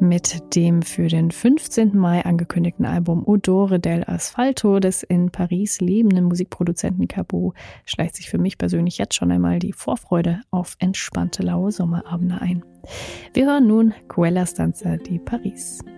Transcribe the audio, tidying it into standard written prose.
Mit dem für den 15. Mai angekündigten Album Odore del Asfalto des in Paris lebenden Musikproduzenten Cabu schleicht sich für mich persönlich jetzt schon einmal die Vorfreude auf entspannte laue Sommerabende ein. Wir hören nun Quella Stanza di Paris.